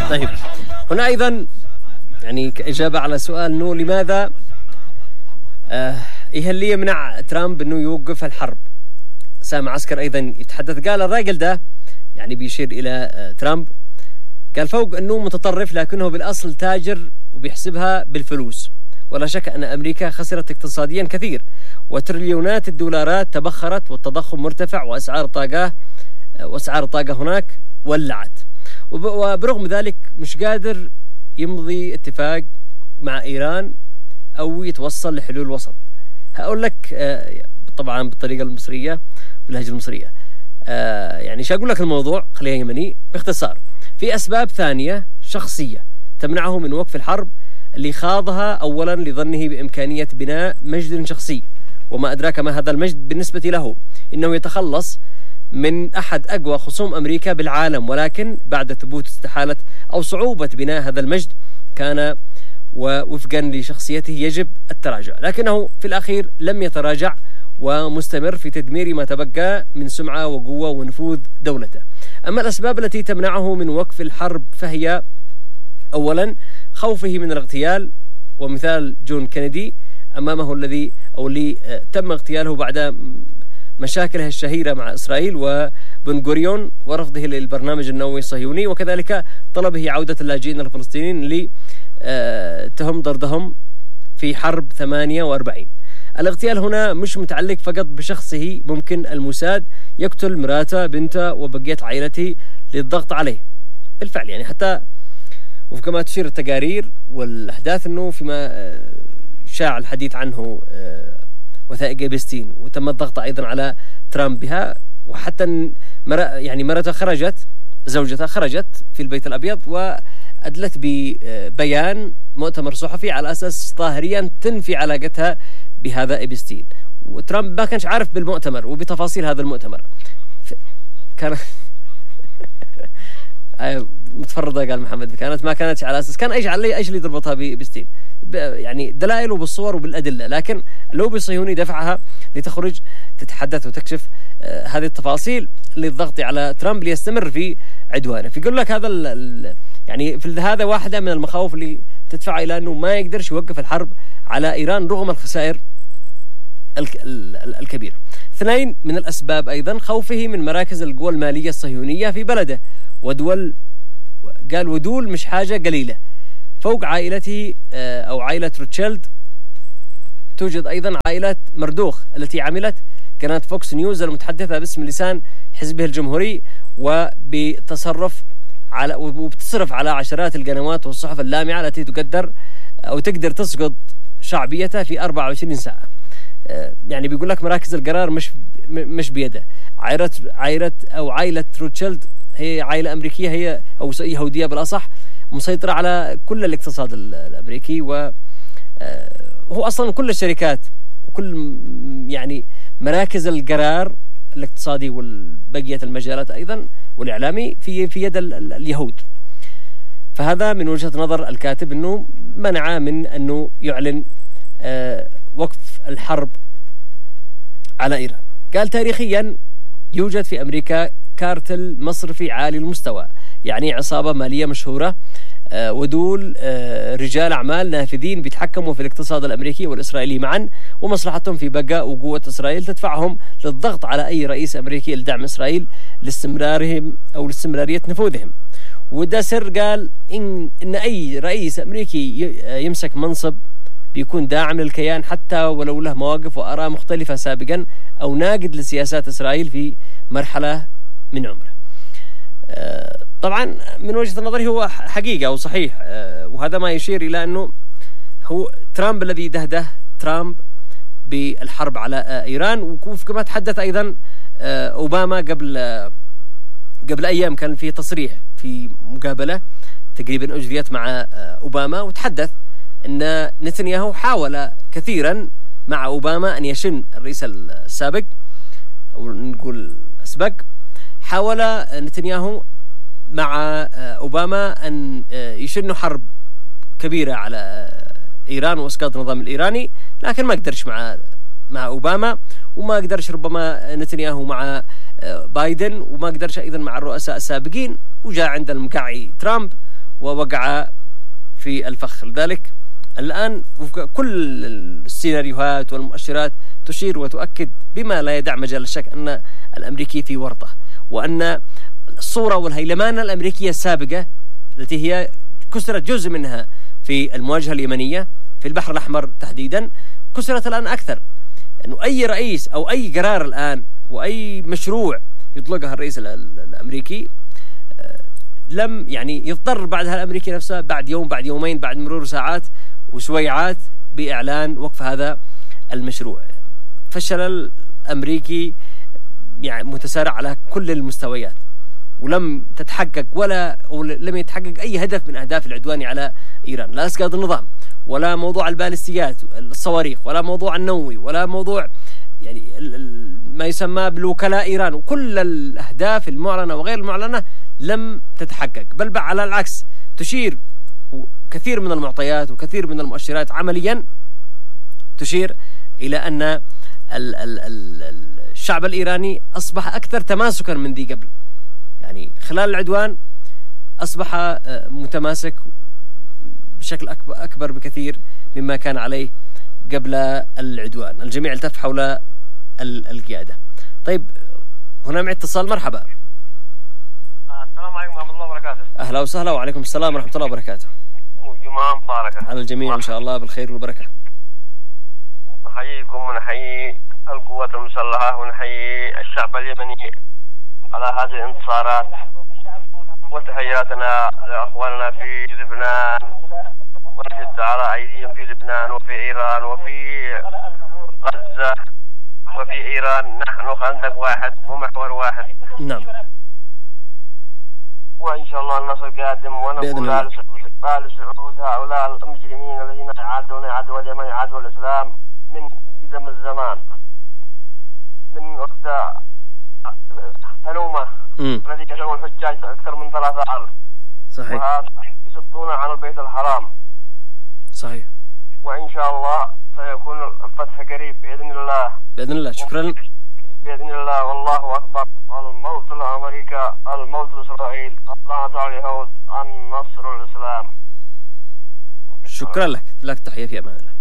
طيب هنا أيضا يعني كإجابة على سؤال إنه لماذا إيه اللي يمنع ترامب إنه يوقف الحرب. سام عسكر أيضا يتحدث، قال الراجل ده يعني بيشير إلى ترامب، قال فوق أنه متطرف لكنه بالأصل تاجر وبيحسبها بالفلوس، ولا شك أن أمريكا خسرت اقتصاديا كثير وتريليونات الدولارات تبخرت والتضخم مرتفع وأسعار الطاقة هناك ولعت، وبرغم ذلك مش قادر يمضي اتفاق مع إيران أو يتوصل لحلول وسط. هقول لك طبعا بالطريقة المصرية باللهجة المصرية، يعني شو أقول لك الموضوع، خلينا يمني باختصار. في أسباب ثانية شخصية تمنعه من وقف الحرب اللي خاضها أولا لظنه بإمكانية بناء مجد شخصي، وما أدراك ما هذا المجد بالنسبة له، إنه يتخلص من أحد أقوى خصوم أمريكا بالعالم، ولكن بعد ثبوت استحالة أو صعوبة بناء هذا المجد كان ووفقا لشخصيته يجب التراجع، لكنه في الأخير لم يتراجع ومستمر في تدمير ما تبقى من سمعة وقوة ونفوذ دولته. أما الأسباب التي تمنعه من وقف الحرب فهي أولا خوفه من الاغتيال، ومثال جون كينيدي أمامه اللي تم اغتياله بعد مشاكله الشهيرة مع إسرائيل، وبن غوريون ورفضه للبرنامج النووي الصهيوني، وكذلك طلبه عودة اللاجئين الفلسطينيين اللي تهم ضربهم في حرب 48. الاغتيال هنا مش متعلق فقط بشخصه، ممكن الموساد يقتل مراته بنته وبقية عائلته للضغط عليه. بالفعل يعني حتى وفق ما تشير التقارير والأحداث أنه فيما شاع الحديث عنه وثائق إبستين، وتم الضغط أيضا على ترامب بها، وحتى مرته زوجتها خرجت في البيت الأبيض وأدلت ببيان مؤتمر صحفي على أساس ظاهريا تنفي علاقتها بهذا إبستين، وترامب ما كانش عارف بالمؤتمر وبتفاصيل هذا المؤتمر. كان متفرضة، قال محمد ما كانت على أساس كان إيش اللي يربطها بإبستين، يعني دلائل وبالصور وبالأدلة، لكن اللوبي الصهيوني دفعها لتخرج تتحدث وتكشف هذه التفاصيل للضغط على ترامب ليستمر في عدوانه. فيقول لك هذا يعني في هذا واحدة من المخاوف اللي تدفع إلى أنه ما يقدرش يوقف الحرب على إيران رغم الخسائر الكبيرة. اثنين من الأسباب أيضا خوفه من مراكز القوى المالية الصهيونية في بلده، ودول مش حاجة قليلة. فوق عائلته أو عائلة روتشيلد توجد أيضا عائلة مردوخ التي عملت قناة فوكس نيوز المتحدثة باسم لسان حزبه الجمهوري، وبتصرف على عشرات القنوات والصحف اللامعة التي تقدر تسقط شعبيتها في 24 ساعة. يعني بيقول لك مراكز القرار مش بيده. عائلة روتشيلد هي عائلة أمريكية، هي أو يهودية بالأصح، مسيطرة على كل الاقتصاد الأمريكي، وهو أصلا كل الشركات وكل يعني مراكز القرار الاقتصادي والبقية المجالات أيضا والإعلامي في يد اليهود. فهذا من وجهة نظر الكاتب أنه منع من أنه يعلن وقف الحرب على إيران. قال تاريخيا يوجد في أمريكا كارتل مصرفي عالي المستوى، يعني عصابة مالية مشهورة، ودول رجال أعمال نافذين بيتحكموا في الاقتصاد الأمريكي والإسرائيلي معا، ومصلحتهم في بقاء وقوة إسرائيل تدفعهم للضغط على أي رئيس أمريكي لدعم إسرائيل لاستمرارهم أو لاستمرارية نفوذهم. وده سر قال إن أي رئيس أمريكي يمسك منصب بيكون داعم للكيان حتى ولو له مواقف وآراء مختلفة سابقا أو ناقد لسياسات إسرائيل في مرحلة من عمره. طبعا من وجهة نظري هو حقيقة وصحيح، وهذا ما يشير إلى أنه هو ترامب الذي دهده ترامب بالحرب على إيران. وكما تحدث أيضا أوباما قبل أيام، كان في تصريح في مقابلة تقريبا أجريت مع أوباما، وتحدث أن نتنياهو حاول كثيرا مع أوباما أن يشن الرئيس السابق أو نقول الأسبق، حاول نتنياهو مع أوباما أن يشنوا حرب كبيرة على إيران وإسقاط النظام الإيراني، لكن ما قدرش مع أوباما، وما قدرش ربما نتنياهو مع بايدن، وما قدرش أيضا مع الرؤساء السابقين، وجاء عند المقاعي ترامب ووقع في الفخ. لذلك الآن كل السيناريوهات والمؤشرات تشير وتؤكد بما لا يدع مجال الشك أن الأمريكي في ورطة، وأن الصورة والهيلمانة الأمريكية السابقة التي هي كسرت جزء منها في المواجهة اليمنية في البحر الأحمر تحديدا كسرت الآن أكثر. أنه أي رئيس أو أي قرار الآن وأي مشروع يطلقها الرئيس الأمريكي لم يعني يضطر بعدها الأمريكي نفسه بعد يوم بعد يومين بعد مرور ساعات وسويعات بإعلان وقف هذا المشروع. فشل الأمريكي يعني متسارع على كل المستويات، ولم تتحقق لم يتحقق أي هدف من أهداف العدوان على إيران، لا إسقاط النظام ولا موضوع البالستيات الصواريخ ولا موضوع النووي ولا موضوع يعني ما يسمى بالوكلاء إيران، وكل الأهداف المعلنة وغير المعلنة لم تتحقق، بل على العكس تشير كثير من المعطيات وكثير من المؤشرات عمليا تشير إلى أن الشعب الإيراني أصبح أكثر تماسكا من ذي قبل. يعني خلال العدوان أصبح متماسك بشكل أكبر بكثير مما كان عليه قبل العدوان. الجميع التف حول القيادة. طيب هنا معي اتصال. مرحبا. السلام عليكم ورحمة الله وبركاته. أهلا وسهلا. وعليكم السلام ورحمة الله وبركاته. وجمعة مباركة على الجميع إن شاء الله بالخير والبركة. نحييكم ونحيي القوات المسلحة ونحيي الشعب اليمني على هذه الانتصارات، وتحياتنا لأخواننا في لبنان، ونشد على أيديهم في لبنان وفي إيران وفي غزة وفي إيران. نحن خندق واحد ومحور واحد. نعم. وإن شاء الله النصر قادم. ونقول آل سعود هؤلاء المجرمين الذين يعادوا اليمن يعادوا الإسلام من قدم الزمان، من وقت هلومة الذي كسروا الحجاج أكثر من 3000. صحيح. يصدون عن البيت الحرام. صحيح. وإن شاء الله سيكون الفتح قريب بإذن الله. بإذن الله. شكرا. بإذن الله. والله أكبر. الموت لأمريكا، الموت لإسرائيل، اللعنة على اليهود، النصر للإسلام. شكرا لك تحية في أمان الله.